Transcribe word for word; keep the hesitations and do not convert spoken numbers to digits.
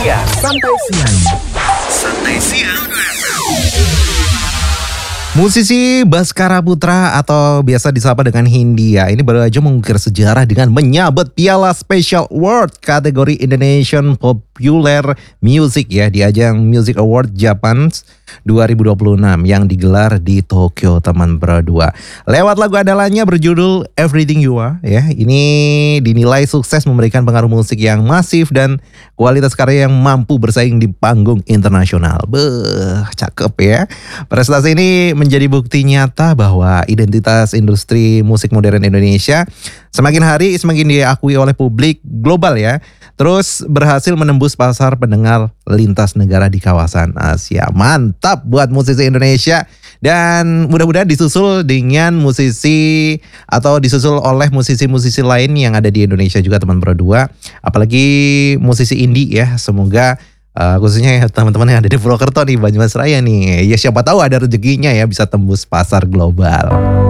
siang. Santai siang. Santai siang. Musisi Baskara Putra atau biasa disapa dengan Hindia ini baru aja mengukir sejarah dengan menyabet Piala Special Award kategori Indonesian Popular Music ya di ajang Music Award Japan dua ribu dua puluh enam yang digelar di Tokyo, teman berdua. Lewat lagu andalannya berjudul Everything You Are ya. Ini dinilai sukses memberikan pengaruh musik yang masif dan kualitas karya yang mampu bersaing di panggung internasional. Beuh, cakep ya. Prestasi ini menjadi bukti nyata bahwa identitas industri musik modern Indonesia semakin hari semakin diakui oleh publik global ya. Terus berhasil menembus pasar pendengar lintas negara di kawasan Asia. Mantap buat musisi Indonesia. Dan mudah-mudahan disusul dengan musisi atau disusul oleh musisi-musisi lain yang ada di Indonesia juga, teman berdua. Apalagi musisi indie ya. Semoga Uh, khususnya ya teman-teman yang ada di Purwokerto nih, Banyumas Raya nih. Ya siapa tahu ada rezekinya ya bisa tembus pasar global.